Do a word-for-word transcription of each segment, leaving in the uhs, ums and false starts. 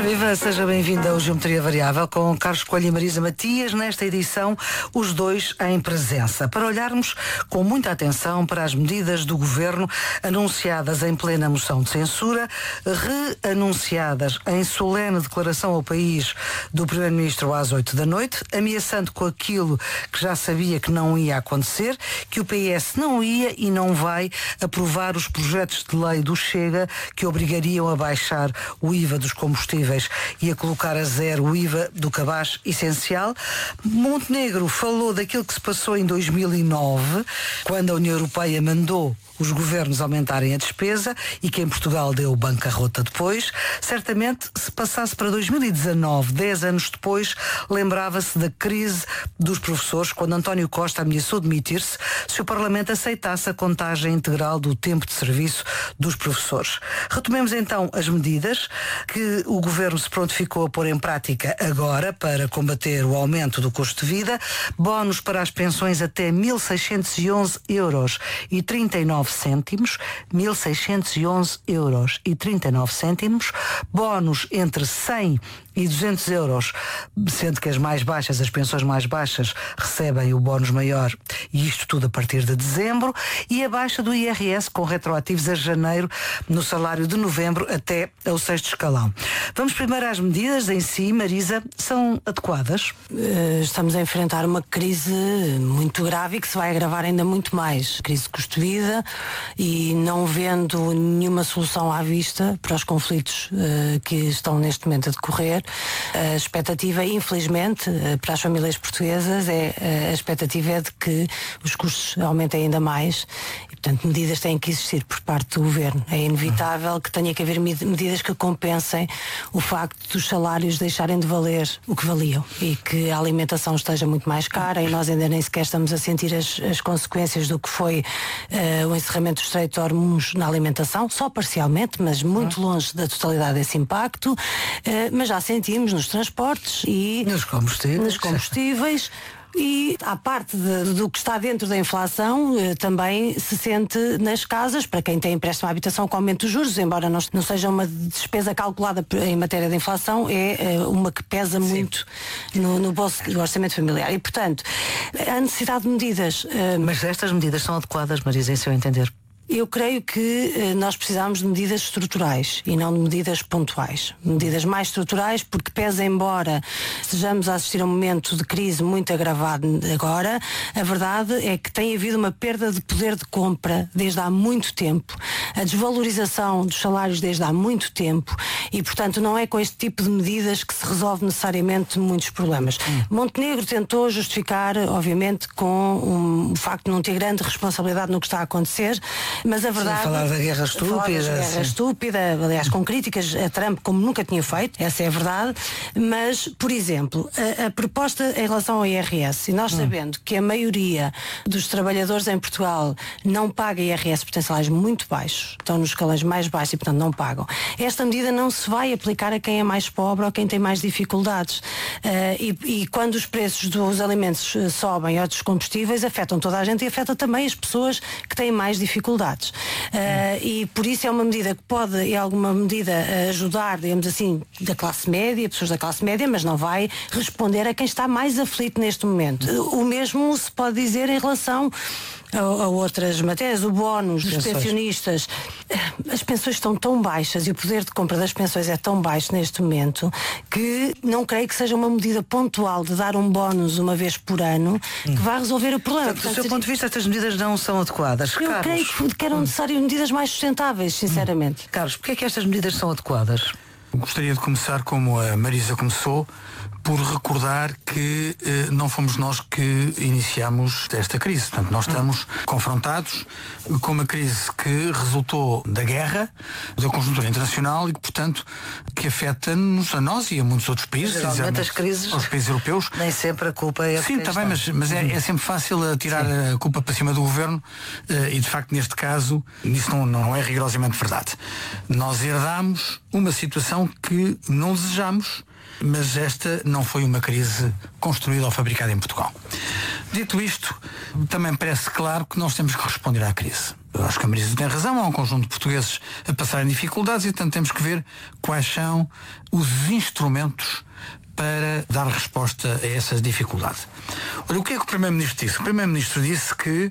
viva, seja bem-vindo ao Geometria Variável com Carlos Coelho e Marisa Matias, nesta edição, os dois em presença, para olharmos com muita atenção para as medidas do Governo anunciadas em plena moção de censura, reanunciadas em solene declaração ao país do Primeiro-Ministro às oito da noite, ameaçando com aquilo que já sabia que não ia acontecer, que o P S não ia e não vai aprovar os projetos de lei do Chega que obrigariam a baixar o I V A dos combustíveis e a colocar a zero o I V A do cabaz essencial. Montenegro falou daquilo que se passou em dois mil e nove, quando a União Europeia mandou os governos aumentarem a despesa e que em Portugal deu bancarrota depois. Certamente, se passasse para dois mil e dezanove, dez anos depois, lembrava-se da crise dos professores, quando António Costa ameaçou demitir-se se o Parlamento aceitasse a contagem integral do tempo de serviço dos professores. Retomemos então as medidas que o Governo se prontificou a pôr em prática agora para combater o aumento do custo de vida. Bónus para as pensões até mil seiscentos e onze euros e trinta e nove cêntimos, mil seiscentos e onze euros e trinta e nove cêntimos, bónus entre cem e duzentos euros, sendo que as mais baixas, as pensões mais baixas, recebem o bónus maior, e isto tudo a partir de dezembro, e a baixa do I R S com retroativos a janeiro no salário de novembro até ao sexto escalão. Vamos primeiro às medidas em si. Marisa, são adequadas? Estamos a enfrentar uma crise muito grave e que se vai agravar ainda muito mais. Crise de custo de vida, e não vendo nenhuma solução à vista para os conflitos uh, que estão neste momento a decorrer, a expectativa, infelizmente, uh, para as famílias portuguesas, é, uh, a expectativa é de que os custos aumentem ainda mais e, portanto, medidas têm que existir por parte do Governo. É inevitável que tenha que haver medidas que compensem o facto dos salários deixarem de valer o que valiam e que a alimentação esteja muito mais cara, e nós ainda nem sequer estamos a sentir as, as consequências do que foi uh, o encerramento do Estreito de Hormuz na alimentação, só parcialmente, mas muito longe da totalidade desse impacto, uh, mas já sentimos nos transportes e nos combustíveis, nos combustíveis e à parte de, do que está dentro da inflação, eh, também se sente nas casas, para quem tem empréstimo à habitação com aumento dos juros, embora não, não seja uma despesa calculada em matéria de inflação, é eh, uma que pesa Sim. muito no, no bolso do orçamento familiar. E, portanto, a necessidade de medidas... Eh, Mas estas medidas são adequadas, Marisa, em seu entender? Eu creio que eh, nós precisamos de medidas estruturais e não de medidas pontuais. Medidas mais estruturais, porque pese embora estejamos a assistir a um momento de crise muito agravado agora, a verdade é que tem havido uma perda de poder de compra desde há muito tempo, a desvalorização dos salários desde há muito tempo, e, portanto, não é com este tipo de medidas que se resolve necessariamente muitos problemas. Hum. Montenegro tentou justificar, obviamente, com um, o facto de não ter grande responsabilidade no que está a acontecer, mas a verdade... Sim, falar da guerra estúpida. Falar da guerra estúpida, aliás, com críticas a Trump como nunca tinha feito, essa é a verdade, mas, por exemplo, a, a proposta em relação ao I R S, e nós hum. sabendo que a maioria dos trabalhadores em Portugal não paga I R S por ter salários muito baixos, estão nos escalões mais baixos e, portanto, não pagam, esta medida não se vai aplicar a quem é mais pobre ou quem tem mais dificuldades. Uh, e, e quando os preços dos alimentos uh, sobem ou dos combustíveis, afetam toda a gente e afeta também as pessoas que têm mais dificuldades. Uh, e por isso é uma medida que pode, em alguma medida, ajudar, digamos assim, da classe média, pessoas da classe média, mas não vai responder a quem está mais aflito neste momento. O mesmo se pode dizer em relação a, a outras matérias, o bónus dos pensionistas. As pensões estão tão baixas e o poder de compra das pensões é tão baixo neste momento que não creio que seja uma medida pontual de dar um bónus uma vez por ano hum. que vai resolver o problema. Portanto, do seu ponto de vista, estas medidas não são adequadas. Eu Carlos, creio que, que eram necessárias medidas mais sustentáveis, sinceramente. Hum. Carlos, porquê é que estas medidas são adequadas? Gostaria de começar como a Marisa começou, por recordar que eh, não fomos nós que iniciamos esta crise. Portanto, nós estamos confrontados com uma crise que resultou da guerra, da conjuntura internacional e que, portanto, que afeta-nos a nós e a muitos outros países. Geralmente as crises, aos países europeus. Nem sempre a culpa é... Sim, está bem, mas, mas é, é sempre fácil tirar Sim. a culpa para cima do Governo eh, e, de facto, neste caso, isso não, não é rigorosamente verdade. Nós herdámos uma situação que não desejamos, mas esta não foi uma crise construída ou fabricada em Portugal. Dito isto, também parece claro que nós temos que responder à crise. Eu acho que a Marisa tem razão, há um conjunto de portugueses a passarem dificuldades e, portanto, temos que ver quais são os instrumentos para dar resposta a essas dificuldades. Olha, o que é que o Primeiro-Ministro disse? O Primeiro-Ministro disse que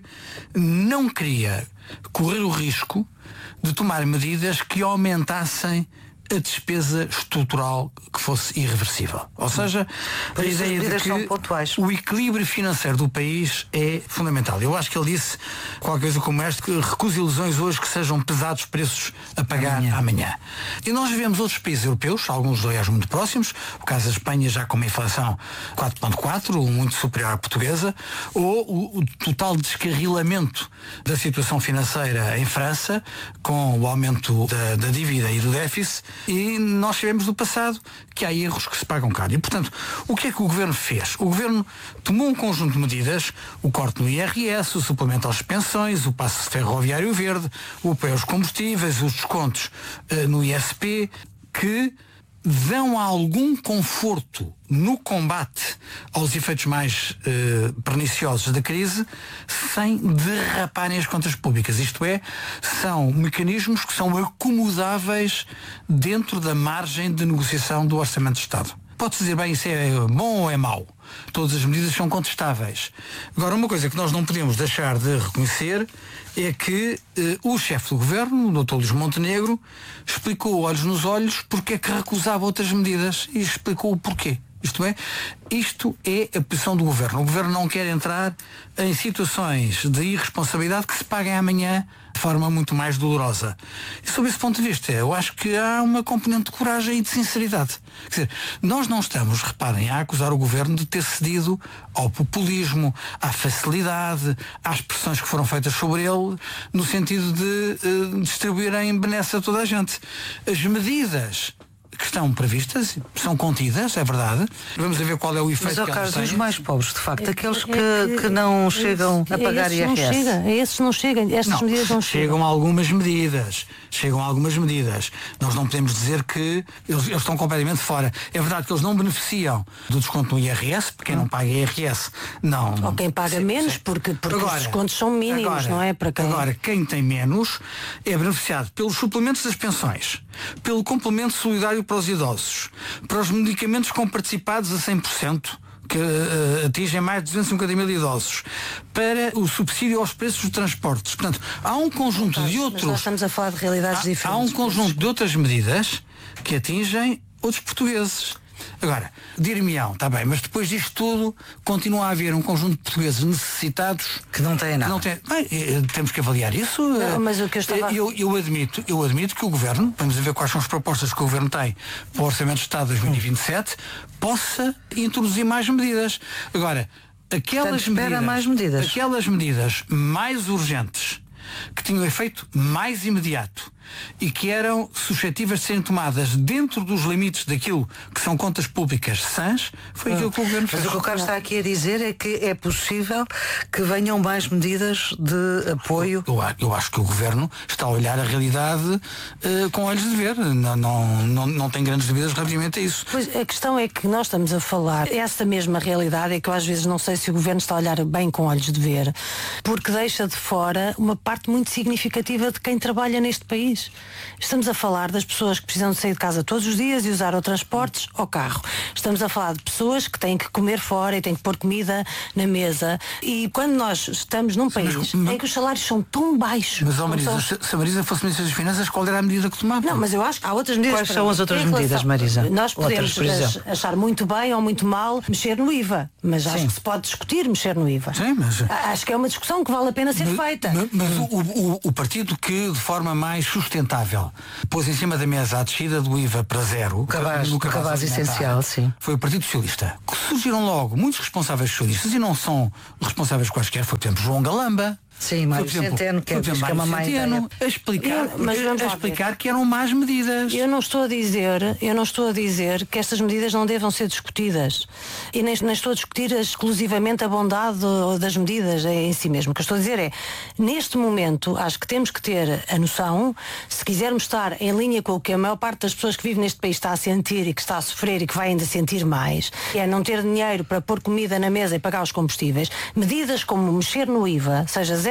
não queria correr o risco de tomar medidas que aumentassem a despesa estrutural que fosse irreversível. Ou seja, a ideia de que o equilíbrio financeiro do país é fundamental. Eu acho que ele disse qualquer coisa como esta, que recusa ilusões hoje que sejam pesados preços a pagar amanhã. amanhã. E nós vivemos outros países europeus, alguns aliás muito próximos, o caso da Espanha já com uma inflação quatro vírgula quatro, muito superior à portuguesa, ou o, o total descarrilamento da situação financeira em França, com o aumento da, da dívida e do déficit. E nós sabemos do passado que há erros que se pagam caro. E, portanto, o que é que o Governo fez? O Governo tomou um conjunto de medidas, o corte no I R S, o suplemento às pensões, o passe ferroviário verde, o apoio aos combustíveis, os descontos uh, no I S P, que dão algum conforto no combate aos efeitos mais eh, perniciosos da crise, sem derraparem as contas públicas. Isto é, são mecanismos que são acomodáveis dentro da margem de negociação do Orçamento de Estado. Pode-se dizer, bem, isso é bom ou é mau? Todas as medidas são contestáveis. Agora, uma coisa que nós não podemos deixar de reconhecer é que eh, o chefe do Governo, o doutor Luís Montenegro, explicou olhos nos olhos porque é que recusava outras medidas e explicou o porquê. Isto é, isto é a posição do Governo. O Governo não quer entrar em situações de irresponsabilidade que se paguem amanhã de forma muito mais dolorosa. E sob esse ponto de vista, eu acho que há uma componente de coragem e de sinceridade. Quer dizer, nós não estamos, reparem, a acusar o Governo de ter cedido ao populismo, à facilidade, às pressões que foram feitas sobre ele, no sentido de uh, distribuírem benesse a toda a gente. As medidas que estão previstas, são contidas, é verdade. Vamos ver qual é o efeito. Mas, que Carlos, elas os têm. mais pobres, de facto, É, aqueles que, é que, que não é, chegam a pagar é, I R S. Não chega, é esses não chegam, estas Não, medidas não chegam chegam. algumas medidas. Chegam algumas medidas. Nós não podemos dizer que eles, eles estão completamente fora. É verdade que eles não beneficiam do desconto no I R S, porque quem não paga I R S não. Ou quem paga sim, menos, sim. porque, porque agora, os descontos são mínimos, agora, não é? Para quem... Agora, quem tem menos é beneficiado pelos suplementos das pensões, pelo complemento solidário para os idosos, para os medicamentos com participados a cem por cento, que uh, atingem mais de duzentos e cinquenta mil idosos, para o subsídio aos preços dos transportes. Portanto, há um conjunto Mas de outros... nós estamos a falar de realidades há, diferentes. há um conjunto de outras medidas que atingem outros portugueses. Agora, dir-me-ão, está bem, mas depois disto tudo continua a haver um conjunto de portugueses necessitados que não têm nada. Não tem, bem, temos que avaliar isso. Não, mas o que eu estava... eu, eu, admito, eu admito que o Governo, vamos ver quais são as propostas que o Governo tem para o Orçamento de Estado de dois mil e vinte e sete, possa introduzir mais medidas. Agora, aquelas, Portanto, medidas, mais medidas. aquelas medidas mais urgentes, que tinham efeito mais imediato e que eram suscetíveis de serem tomadas dentro dos limites daquilo que são contas públicas sãs, foi aquilo que o Governo fez. Mas o que o Carlos está aqui a dizer é que é possível que venham mais medidas de apoio. Eu, eu acho que o Governo está a olhar a realidade uh, com olhos de ver. Não, não, não, não tem grandes dúvidas relativamente a isso. Pois a questão é que nós estamos a falar, essa mesma realidade é que eu às vezes não sei se o Governo está a olhar bem com olhos de ver, porque deixa de fora uma parte muito significativa de quem trabalha neste país. Estamos a falar das pessoas que precisam de sair de casa todos os dias e usar ou transportes ou carro. Estamos a falar de pessoas que têm que comer fora e têm que pôr comida na mesa. E quando nós estamos num país mas, mas, em que os salários são tão baixos... Mas, oh, Marisa, são... se, se a Marisa fosse Ministra das Finanças, qual era a medida que tomava? Não, mas eu acho que há outras medidas... Quais para são mim. as outras Em relação- medidas, Marisa? Nós podemos Outras, por achar muito bem ou muito mal mexer no I V A, mas acho Sim. que se pode discutir mexer no I V A. Sim, mas... Acho que é uma discussão que vale a pena ser mas, feita. Mas, mas o, o, o partido que, de forma mais sustentável, pôs em cima da mesa a descida do I V A para zero, O cabaz, no o cabaz alimentar, essencial, sim. foi o Partido Socialista. Que surgiram logo muitos responsáveis socialistas e não são responsáveis quaisquer. Foi, por exemplo, João Galamba. Sim, Mário Foi, por exemplo, Centeno, que é, foi, por exemplo, que é uma má Mário ideia. Centeno, a explicar, Eu- mas vamos a lá explicar ver. que eram más medidas. Eu não estou a dizer, eu não estou a dizer que estas medidas não devam ser discutidas. E nem, nem estou a discutir exclusivamente a bondade das medidas em si mesmo. O que eu estou a dizer é, neste momento, acho que temos que ter a noção, se quisermos estar em linha com o que a maior parte das pessoas que vivem neste país está a sentir e que está a sofrer e que vai ainda sentir mais, é não ter dinheiro para pôr comida na mesa e pagar os combustíveis, medidas como mexer no I V A, seja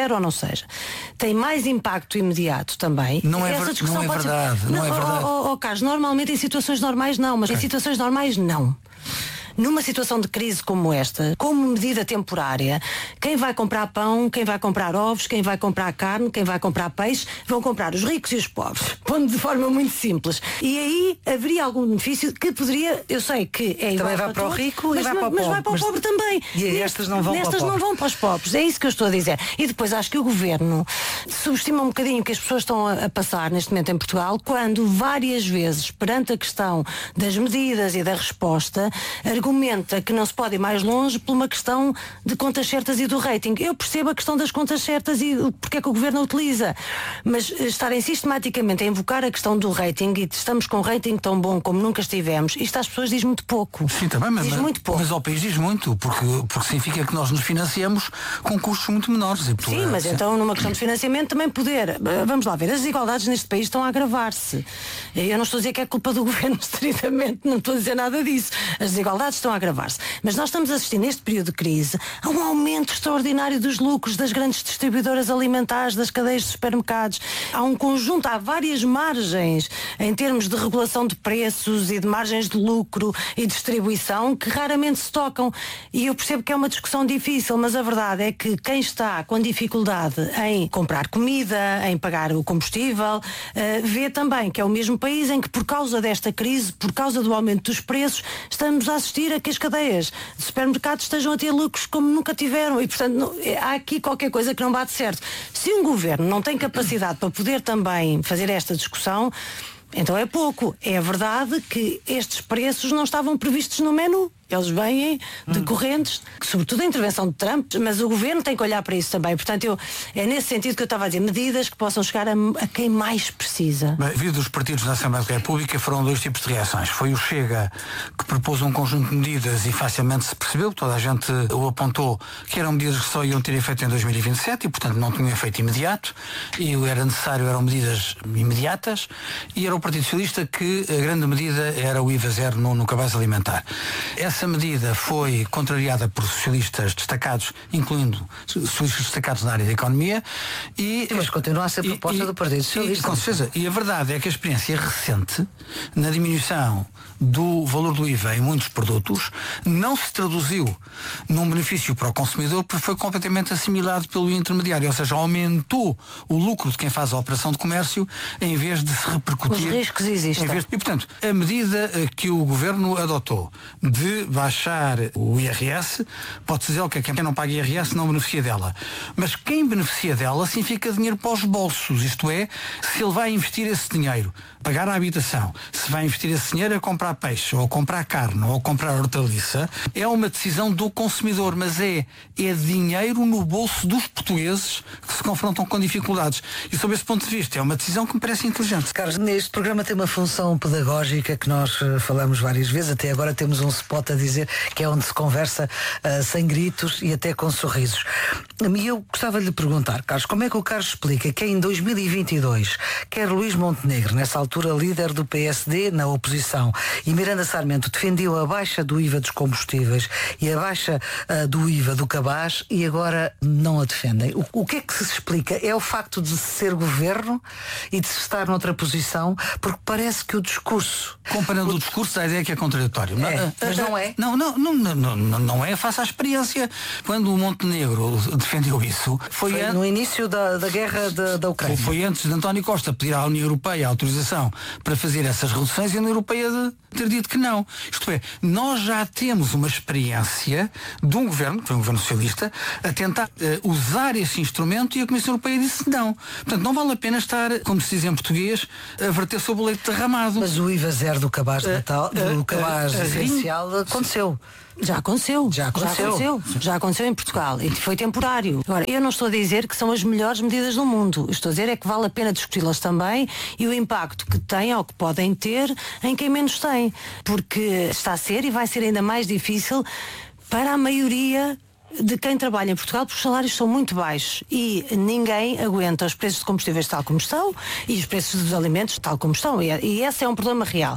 zero ou não seja, tem mais impacto imediato também. Não é, Essa ver, discussão não é pode verdade. ser... Não, não é verdade. Oh, oh, oh, Carlos, normalmente em situações normais não, mas okay. em situações normais não. Numa situação de crise como esta, como medida temporária, quem vai comprar pão, quem vai comprar ovos, quem vai comprar carne, quem vai comprar peixe, vão comprar os ricos e os pobres. Pondo de forma muito simples. E aí haveria algum benefício que poderia, eu sei que é igual também vai para, para o todos, rico mas, e vai para o mas pobre. vai para o mas... pobre também. E estas não vão Nestas para o não pobre. vão para os pobres. É isso que eu estou a dizer. E depois acho que o Governo subestima um bocadinho o que as pessoas estão a, a passar neste momento em Portugal, quando várias vezes, perante a questão das medidas e da resposta, argumenta que não se pode ir mais longe por uma questão de contas certas e do rating. Eu percebo a questão das contas certas e porque é que o Governo a utiliza, mas estarem sistematicamente a invocar a questão do rating, e estamos com um rating tão bom como nunca estivemos, isto às pessoas diz muito pouco. Sim, também, mas, diz muito pouco. mas ao país diz muito, porque, porque significa que nós nos financiamos com custos muito menores. E Sim, mas sim. Então numa questão de financiamento também poder, vamos lá ver, as desigualdades neste país estão a agravar-se. Eu não estou a dizer que é culpa do Governo estritamente, não estou a dizer nada disso. As desigualdades estão a agravar-se. Mas nós estamos a assistir neste período de crise a um aumento extraordinário dos lucros das grandes distribuidoras alimentares, das cadeias de supermercados. Há um conjunto, há várias margens em termos de regulação de preços e de margens de lucro e distribuição que raramente se tocam. E eu percebo que é uma discussão difícil, mas a verdade é que quem está com dificuldade em comprar comida, em pagar o combustível, uh, vê também que é o mesmo país em que, por causa desta crise, por causa do aumento dos preços, estamos a assistir a que as cadeias de supermercados estejam a ter lucros como nunca tiveram e, portanto, não, há aqui qualquer coisa que não bate certo. Se um governo não tem capacidade para poder também fazer esta discussão, então é pouco. É verdade que estes preços não estavam previstos no menu. Eles vêm decorrentes, hum. sobretudo a intervenção de Trump, mas o Governo tem que olhar para isso também. Portanto, eu, é nesse sentido que eu estava a dizer, medidas que possam chegar a, a quem mais precisa. Bem, vindo dos partidos da Assembleia da República, foram dois tipos de reações. Foi o Chega, que propôs um conjunto de medidas e facilmente se percebeu, toda a gente o apontou, que eram medidas que só iam ter efeito em dois mil e vinte e sete e, portanto, não tinham efeito imediato, e era necessário, eram medidas imediatas, e era o Partido Socialista que a grande medida era o I V A zero no, no cabaz alimentar. Essa medida foi contrariada por socialistas destacados, incluindo socialistas destacados na área da economia, e, Sim, mas continua a ser proposta e, do Partido Socialista. E, com certeza. E a verdade é que a experiência recente na diminuição do valor do I V A em muitos produtos não se traduziu num benefício para o consumidor, porque foi completamente assimilado pelo intermediário, ou seja, aumentou o lucro de quem faz a operação de comércio em vez de se repercutir. Os riscos existem. Em vez de, e, portanto, a medida que o Governo adotou de baixar o I R S, pode-se dizer que quem não paga I R S não beneficia dela. Mas quem beneficia dela significa dinheiro para os bolsos, isto é, se ele vai investir esse dinheiro, pagar a habitação, se vai investir esse dinheiro a comprar peixe, ou comprar carne, ou comprar hortaliça, é uma decisão do consumidor, mas é, é dinheiro no bolso dos portugueses que se confrontam com dificuldades. E sob esse ponto de vista, é uma decisão que me parece inteligente. Carlos, este programa tem uma função pedagógica que nós uh, falamos várias vezes, até agora temos um spot a dizer que é onde se conversa uh, sem gritos e até com sorrisos. E eu gostava de lhe perguntar, Carlos, como é que o Carlos explica que em dois mil e vinte e dois, quer Luís Montenegro, nessa altura líder do P S D na oposição, e Miranda Sarmento defendiam a baixa do I V A dos combustíveis e a baixa uh, do I V A do cabaz, e agora não a defendem? O, o que é que se explica? É o facto de ser governo e de se estar noutra posição? Porque parece que o discurso... Comparando o, o discurso, a ideia é que é contraditório. É, mas não é? Não, não, não, não, não, não é, faça a experiência. Quando o Montenegro defendeu isso, foi, foi an... no início da, da guerra da, da Ucrânia. Foi antes de António Costa pedir à União Europeia a autorização para fazer essas reduções e a União Europeia de ter dito que não. Isto é, nós já temos uma experiência de um governo, que foi um governo socialista, a tentar uh, usar esse instrumento, e a Comissão Europeia disse não. Portanto, não vale a pena estar, como se diz em português, a verter sobre o leite derramado. Mas o I V A zero do cabaz de Natal, uh, do cabaz uh, uh, essencial, uh, aconteceu. Já aconteceu. Já aconteceu. Já aconteceu. Já aconteceu em Portugal. E foi temporário. Agora, eu não estou a dizer que são as melhores medidas do mundo. Estou a dizer é que vale a pena discuti-las também, e o impacto que têm ou que podem ter em quem menos tem. Porque está a ser e vai ser ainda mais difícil para a maioria de quem trabalha em Portugal, porque os salários são muito baixos e ninguém aguenta os preços de combustíveis tal como estão e os preços dos alimentos tal como estão. E, e esse é um problema real.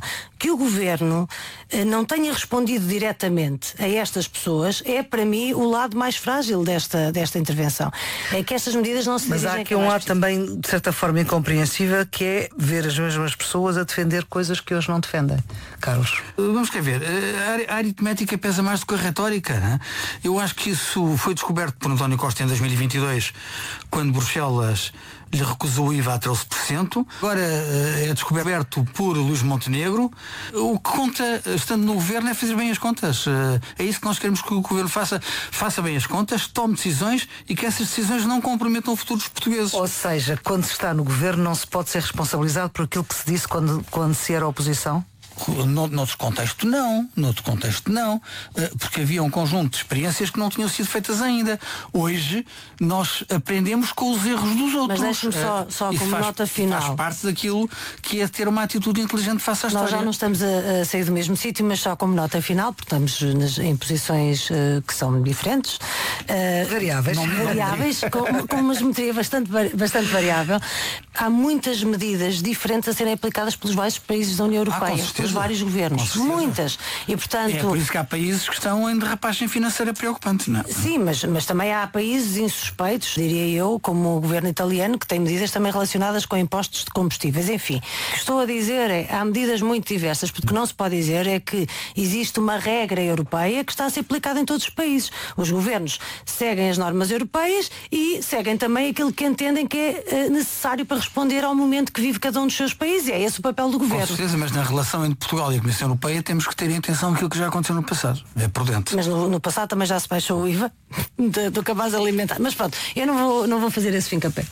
que o Governo eh, não tenha respondido diretamente a estas pessoas é, para mim, o lado mais frágil desta, desta intervenção. É que estas medidas não se Mas há aqui um lado também, de certa forma, incompreensível, que é ver as mesmas pessoas a defender coisas que hoje não defendem. Carlos? Vamos cá ver. A aritmética pesa mais do que a retórica, né? Eu acho que isso foi descoberto por António Costa em dois mil e vinte e dois, quando Bruxelas lhe recusou o I V A a treze por cento. Agora é descoberto por Luís Montenegro. O que conta, estando no governo, é fazer bem as contas. É isso que nós queremos que o governo faça. Faça bem as contas, tome decisões e que essas decisões não comprometam o futuro dos portugueses. Ou seja, quando se está no governo não se pode ser responsabilizado por aquilo que se disse quando, quando se era oposição? No, noutro contexto não, noutro contexto não, porque havia um conjunto de experiências que não tinham sido feitas ainda. Hoje nós aprendemos com os erros dos outros. Mas deixe-me só, só como faz, nota final. Faz parte daquilo que é ter uma atitude inteligente face à história. Nós já não estamos a, a sair do mesmo sítio, mas só como nota final, porque estamos nas, em posições uh, que são diferentes. Uh, variáveis. Não, variáveis, com, com uma geometria bastante, bastante variável. Há muitas medidas diferentes a serem aplicadas pelos vários países da União Europeia. Ah, os vários governos, muitas. E, portanto, é por isso que há países que estão em derrapagem financeira preocupante, não é? Sim, mas, mas também há países insuspeitos, diria eu, como o governo italiano, que tem medidas também relacionadas com impostos de combustíveis. Enfim, o que estou a dizer é, há medidas muito diversas, porque o que não se pode dizer é que existe uma regra europeia que está a ser aplicada em todos os países. Os governos seguem as normas europeias e seguem também aquilo que entendem que é necessário para responder ao momento que vive cada um dos seus países. E é esse o papel do governo. Com certeza, mas na relação entre Portugal e a Comissão Europeia temos que ter em atenção aquilo que já aconteceu no passado. É prudente. Mas no, no passado também já se baixou o I V A do, do cabaz alimentar. Mas pronto, eu não vou, não vou fazer esse fim-capé.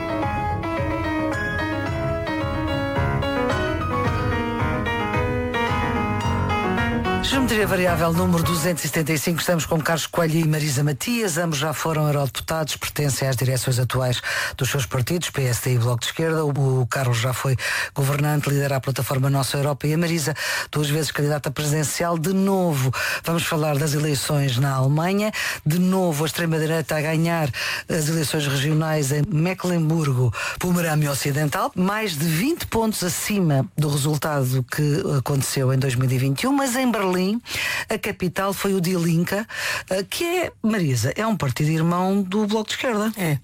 Geometria Variável número duzentos e setenta e cinco, estamos com Carlos Coelho e Marisa Matias, ambos já foram eurodeputados, pertencem às direções atuais dos seus partidos, P S D e Bloco de Esquerda. O Carlos já foi governante, lidera a plataforma Nossa Europa, e a Marisa, duas vezes candidata presidencial. De novo, vamos falar das eleições na Alemanha, de novo a extrema-direita a ganhar as eleições regionais em Mecklemburgo, Pomerânia Ocidental, mais de vinte pontos acima do resultado que aconteceu em dois mil e vinte e um, mas em Berlim a capital foi o Die Linke, que é, Marisa, é um partido irmão do Bloco de Esquerda. É.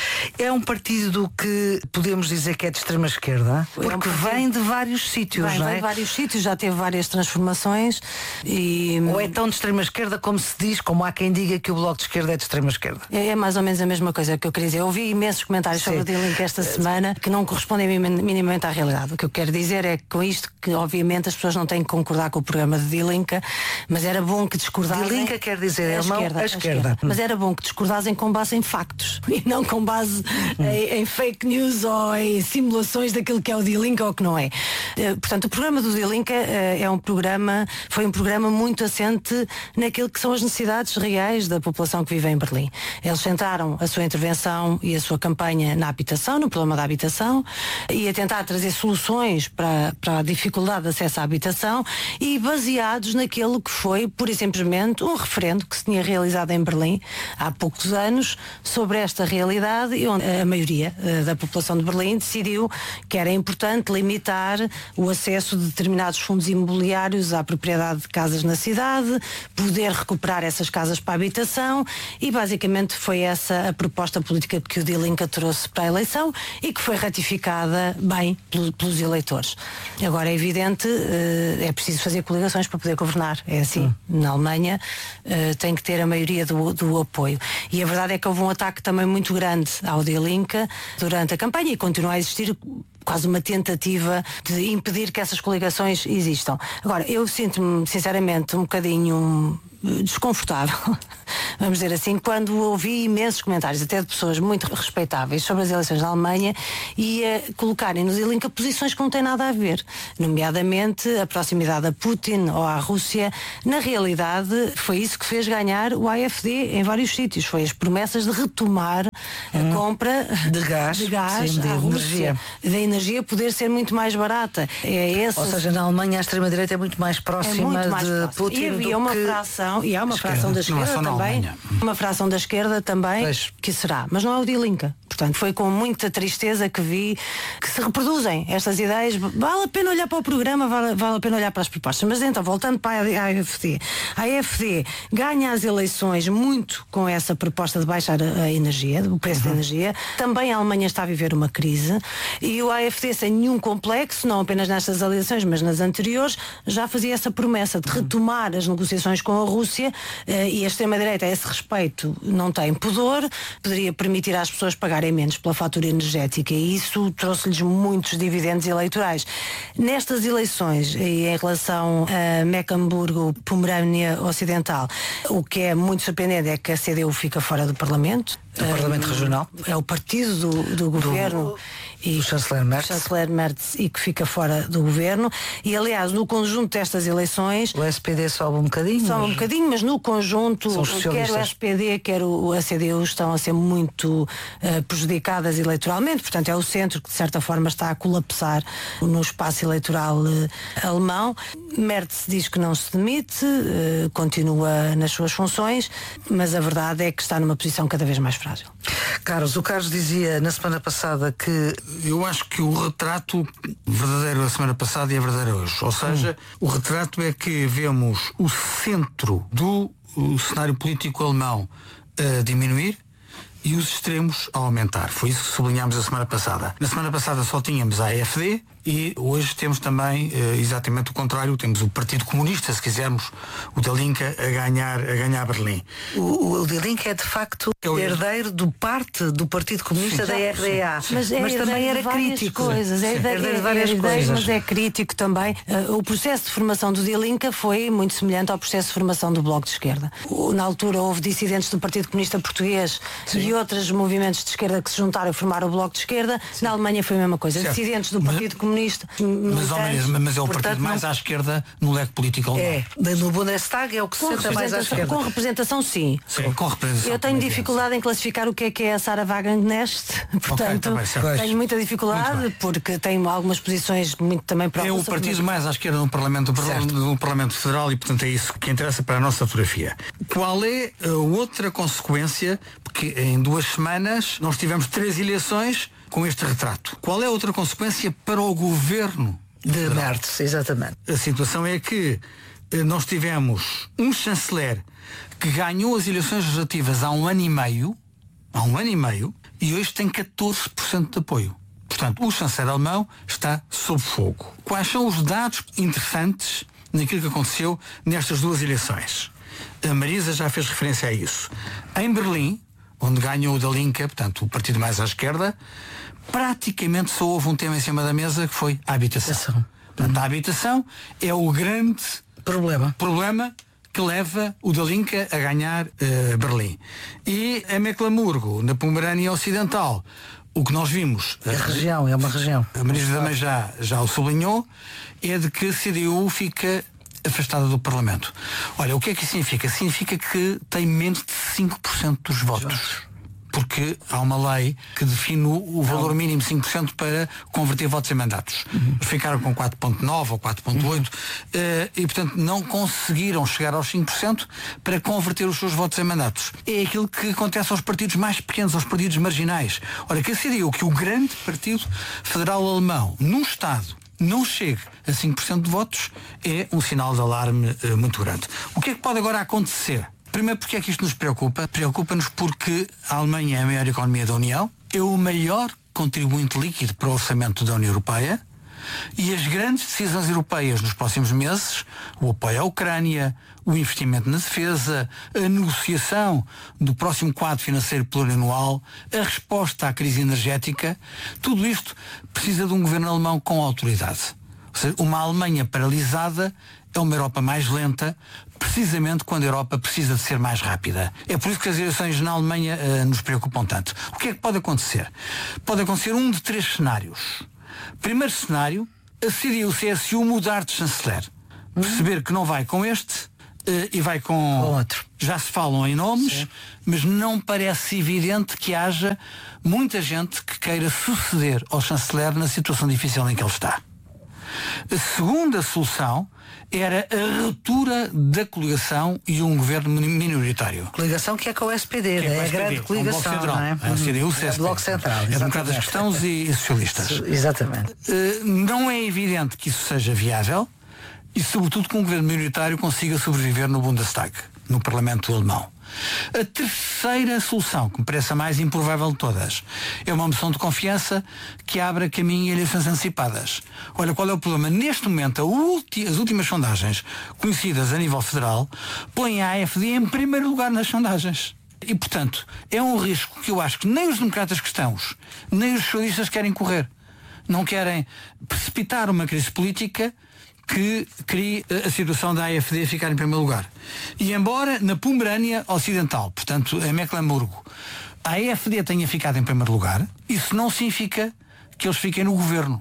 É um partido que podemos dizer que é de extrema esquerda, porque é um partido... vem de vários sítios, vem, não é? Vem de vários sítios, já teve várias transformações e... Ou é tão de extrema esquerda como se diz, como há quem diga que o Bloco de Esquerda é de extrema esquerda? É, é mais ou menos a mesma coisa que eu queria dizer. Eu ouvi imensos comentários Sim. sobre o Die Linke esta semana que não correspondem minimamente à realidade. O que eu quero dizer é que com isto, que obviamente as pessoas não têm que concordar com o programa de Die Linke, mas era bom que discordassem... Die Linke quer dizer a, alemão, esquerda, a, a esquerda. esquerda. Mas era bom que discordassem com base em factos e não com base em, em fake news ou em simulações daquilo que é o Die Linke ou que não é. Portanto, o programa do Die Linke é um programa, foi um programa muito assente naquilo que são as necessidades reais da população que vive em Berlim. Eles centraram a sua intervenção e a sua campanha na habitação, no problema da habitação, e a tentar trazer soluções para, para a dificuldade de acesso à habitação, e baseados naquilo que foi, pura e simplesmente, um referendo que se tinha realizado em Berlim há poucos anos sobre esta realidade, e onde a maioria uh, da população de Berlim decidiu que era importante limitar o acesso de determinados fundos imobiliários à propriedade de casas na cidade, poder recuperar essas casas para a habitação, e basicamente foi essa a proposta política que o Die Linke trouxe para a eleição e que foi ratificada bem pelos, pelos eleitores. Agora é evidente, uh, é preciso fazer coligações para poder governar. É assim, hum. na Alemanha uh, tem que ter a maioria do, do apoio. E a verdade é que houve um ataque também muito grande ao Die Linke durante a campanha, e continua a existir quase uma tentativa de impedir que essas coligações existam. Agora, eu sinto-me sinceramente um bocadinho desconfortável, vamos dizer assim, quando ouvi imensos comentários, até de pessoas muito respeitáveis, sobre as eleições na Alemanha, e uh, colocarem nos Die Linke posições que não têm nada a ver, nomeadamente a proximidade a Putin ou à Rússia. Na realidade, foi isso que fez ganhar o A F D em vários sítios, foi as promessas de retomar hum. a compra de gás, de gás sim, de à energia. Rússia, da energia poder ser muito mais barata. É esse... Ou seja, na Alemanha a extrema-direita é muito mais próxima é muito mais de próxima. Putin e havia do uma que... fração, e há uma fração da esquerda também, Alemanha. Uma fração da esquerda também, pois. Que será, mas não é o Die Linke. Portanto, foi com muita tristeza que vi que se reproduzem estas ideias. Vale a pena olhar para o programa, vale, vale a pena olhar para as propostas. Mas então, voltando para a A F D, a A F D ganha as eleições muito com essa proposta de baixar a energia, o preço uhum. da energia. Também a Alemanha está a viver uma crise e o A F D, sem nenhum complexo, não apenas nestas eleições, mas nas anteriores, já fazia essa promessa de retomar as negociações com a Rússia, e a extrema-direita a esse respeito não tem pudor, poderia permitir às pessoas pagarem menos pela fatura energética, e isso trouxe-lhes muitos dividendos eleitorais. Nestas eleições, e em relação a Mecklemburgo-Pomerânia Ocidental, o que é muito surpreendente é que a C D U fica fora do Parlamento. Do uh, Parlamento Regional. É o partido do, do governo. Do... E o chanceler Merz. chanceler Merz e que fica fora do governo. E aliás, no conjunto destas eleições, o S P D sobe um bocadinho. Sobe mas... um bocadinho, mas no conjunto, quer o S P D, quer o a C D U estão a ser muito uh, prejudicadas eleitoralmente. Portanto, é o centro que de certa forma está a colapsar no espaço eleitoral uh, alemão. Merz diz que não se demite, uh, continua nas suas funções, mas a verdade é que está numa posição cada vez mais frágil. Carlos, o Carlos dizia na semana passada que... Eu acho que o retrato verdadeiro da semana passada é verdadeiro hoje. Ou seja, hum. o retrato é que vemos o centro do o cenário político alemão a diminuir e os extremos a aumentar. Foi isso que sublinhámos a semana passada. Na semana passada só tínhamos a A F D e hoje temos também uh, exatamente o contrário. Temos o Partido Comunista, se quisermos, o Die Linke a ganhar, a ganhar Berlim. O, o Die Linke é de facto é herdeiro do parte do Partido Comunista sim, da R D A. Mas, é mas também era crítico. Coisas. É herdeiro de várias é coisas. Mas é crítico também. Uh, o processo de formação do Die Linke foi muito semelhante ao processo de formação do Bloco de Esquerda. O, na altura houve dissidentes do Partido Comunista Português sim. e outros movimentos de esquerda que se juntaram a formar o Bloco de Esquerda. Sim. Na Alemanha foi a mesma coisa. Certo. Dissidentes do Partido mas, Comunista. Mas, mas, mas é o portanto, partido mais não... à esquerda no leque político alemão. É, no Bundestag é o que se senta mais à esquerda. Com representação, sim. Sim, com representação. Eu tenho dificuldade em classificar o que é que é a Sara Wagenknecht. Portanto, okay, tá bem, tenho muita dificuldade porque tenho algumas posições muito também próximas. É o partido mais à esquerda no Parlamento, no Parlamento Federal e, portanto, é isso que interessa para a nossa fotografia. Qual é a outra consequência? Porque em duas semanas nós tivemos três eleições com este retrato. Qual é a outra consequência para o governo de Merz? Exatamente. A situação é que nós tivemos um chanceler que ganhou as eleições legislativas há um ano e meio, há um ano e meio, e hoje tem catorze por cento de apoio. Portanto, o chanceler alemão está sob fogo. Quais são os dados interessantes naquilo que aconteceu nestas duas eleições? A Marisa já fez referência a isso. Em Berlim, onde ganhou o Die Linke, portanto, o partido mais à esquerda, praticamente só houve um tema em cima da mesa que foi a habitação. Portanto, a habitação é o grande problema, problema que leva o Die Linke a ganhar uh, Berlim. E em Mecklemburgo, na Pomerânia Ocidental, o que nós vimos... A, a região, é uma região. A Marisa também já, já o sublinhou, é de que a C D U fica afastada do Parlamento. Olha, o que é que isso significa? Significa que tem menos de cinco por cento dos votos. Porque há uma lei que define o valor mínimo de cinco por cento para converter votos em mandatos. Uhum. Ficaram com quatro vírgula nove ou quatro vírgula oito uhum. uh, e, portanto, não conseguiram chegar aos cinco por cento para converter os seus votos em mandatos. É aquilo que acontece aos partidos mais pequenos, aos partidos marginais. Ora, que a C D U, que o grande partido federal alemão, num Estado, não chegue a cinco por cento de votos, é um sinal de alarme uh, muito grande. O que é que pode agora acontecer? Primeiro, porque é que isto nos preocupa? Preocupa-nos porque a Alemanha é a maior economia da União, é o maior contribuinte líquido para o orçamento da União Europeia e as grandes decisões europeias nos próximos meses, o apoio à Ucrânia, o investimento na defesa, a negociação do próximo quadro financeiro plurianual, a resposta à crise energética, tudo isto precisa de um governo alemão com autoridade. Ou seja, uma Alemanha paralisada é uma Europa mais lenta, precisamente quando a Europa precisa de ser mais rápida. É por isso que as eleições na Alemanha uh, nos preocupam tanto. O que é que pode acontecer? Pode acontecer um de três cenários. Primeiro cenário, a C D U C S U mudar de chanceler. Uhum. Perceber que não vai com este uh, e vai com outro. Já se falam em nomes, sim, mas não parece evidente que haja muita gente que queira suceder ao chanceler na situação difícil em que ele está. A segunda solução era a ruptura da coligação e um governo minoritário. Coligação que é com o S P D, que é, é a grande coligação, um não é? A C D U, C S P, Bloco Central, é Democratas Cristãos e, e Socialistas. Exatamente. Uh, não é evidente que isso seja viável e, sobretudo, que um governo minoritário consiga sobreviver no Bundestag, no Parlamento alemão. A terceira solução, que me parece a mais improvável de todas, é uma moção de confiança que abra caminho a eleições antecipadas. Olha, qual é o problema? Neste momento, a ulti- as últimas sondagens conhecidas a nível federal põem a AfD em primeiro lugar nas sondagens. E, portanto, é um risco que eu acho que nem os democratas cristãos, nem os socialistas querem correr. Não querem precipitar uma crise política que crie a situação da AfD ficar em primeiro lugar. E embora na Pomerânia Ocidental, portanto em Mecklemburgo, a AfD tenha ficado em primeiro lugar, isso não significa que eles fiquem no governo.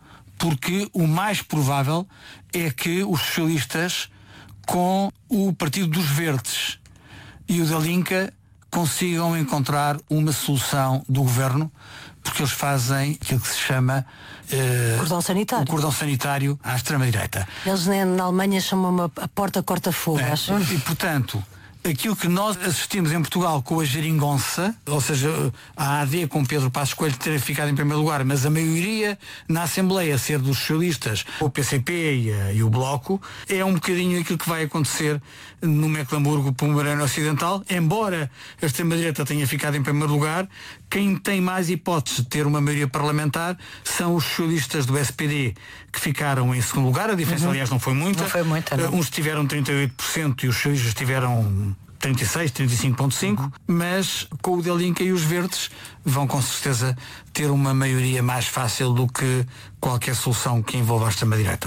Porque o mais provável é que os socialistas, com o Partido dos Verdes e o da Linca, consigam encontrar uma solução do governo, porque eles fazem aquilo que se chama uh, cordão sanitário. o cordão sanitário à extrema-direita. Eles na, na Alemanha chamam a, a porta corta-fogo, É, acho. e, portanto, aquilo que nós assistimos em Portugal com a geringonça, ou seja, a A D com Pedro Passos Coelho ter ficado em primeiro lugar, mas a maioria na Assembleia ser dos socialistas, o P C P e, a, e o Bloco, é um bocadinho aquilo que vai acontecer no Mecklemburgo Pomerânia Ocidental. Embora a extrema-direita tenha ficado em primeiro lugar, quem tem mais hipótese de ter uma maioria parlamentar são os socialistas do S P D, que ficaram em segundo lugar. A diferença, uhum. aliás, não foi muita. Não foi muita, não. Uns tiveram trinta e oito por cento e os socialistas tiveram trinta e seis, trinta e cinco vírgula cinco, uhum. mas com o da Linca e os Verdes vão com certeza ter uma maioria mais fácil do que qualquer solução que envolva a extrema-direita.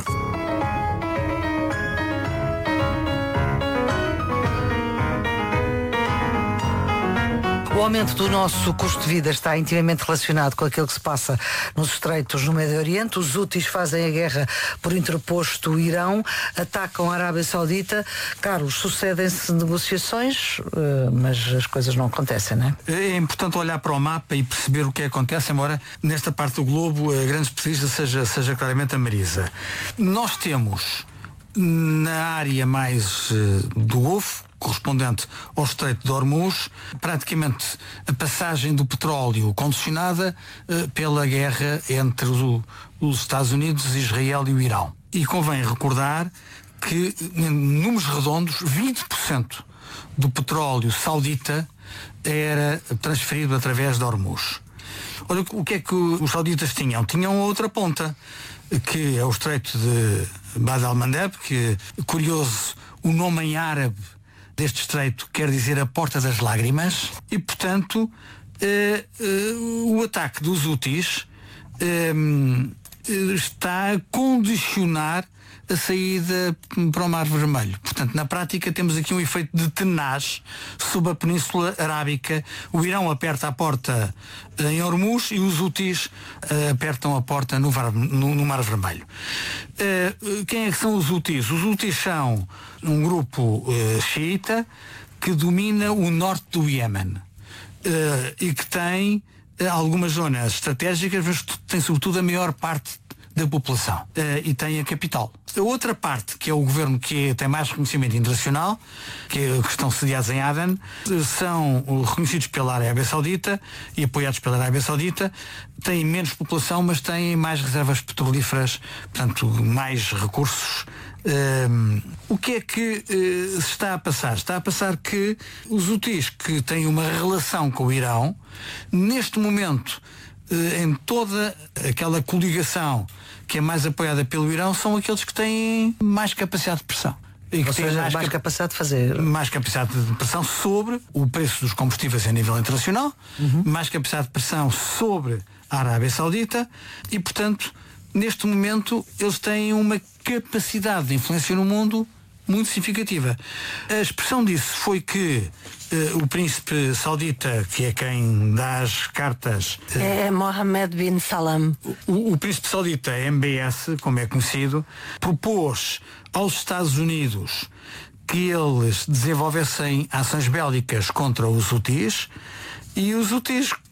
O aumento do nosso custo de vida está intimamente relacionado com aquilo que se passa nos estreitos no Médio Oriente. Os Houthis fazem a guerra por interposto Irão, atacam a Arábia Saudita. Carlos, sucedem-se negociações, mas as coisas não acontecem, não é? É importante olhar para o mapa e perceber o que acontece, embora nesta parte do globo a grande especialista seja, seja claramente a Marisa. Nós temos na área mais uh, do Golfo, correspondente ao Estreito de Hormuz, praticamente a passagem do petróleo condicionada uh, pela guerra entre o, os Estados Unidos, Israel e o Irão. E convém recordar que, em números redondos, vinte por cento do petróleo saudita era transferido através de Hormuz. Olha, o que é que os sauditas tinham? Tinham outra ponta, que é o Estreito de Bab el-Mandeb, que, curioso, o nome em árabe deste estreito quer dizer a Porta das Lágrimas, e, portanto, eh, eh, o ataque dos Houthis eh, está a condicionar a saída para o Mar Vermelho. Portanto, na prática temos aqui um efeito de tenaz sobre a Península Arábica. O Irão aperta a porta em Hormuz e os Houthis uh, apertam a porta no, no, no Mar Vermelho. Uh, quem é que são os Houthis? Os Houthis são um grupo uh, xiita que domina o norte do Iémen uh, e que tem uh, algumas zonas estratégicas, mas tem sobretudo a maior parte da população uh, e tem a capital. A outra parte, que é o governo que tem mais reconhecimento internacional, que, é, que estão sediados em Aden, são reconhecidos pela Arábia Saudita e apoiados pela Arábia Saudita, têm menos população, mas têm mais reservas petrolíferas, portanto, mais recursos. Um, o que é que uh, se está a passar? Está a passar que os Houthis, que têm uma relação com o Irão, neste momento, uh, em toda aquela coligação que é mais apoiada pelo Irão, são aqueles que têm mais capacidade de pressão. E que têm mais, mais capacidade de fazer. Mais capacidade de pressão sobre o preço dos combustíveis a nível internacional, uhum. mais capacidade de pressão sobre a Arábia Saudita e, portanto, neste momento eles têm uma capacidade de influência no mundo muito significativa. A expressão disso foi que uh, o príncipe saudita, que é quem dá as cartas... Uh, é Mohammed bin Salman. O, o príncipe saudita, M B S, como é conhecido, propôs aos Estados Unidos que eles desenvolvessem ações bélicas contra os Houthis, e os Houthis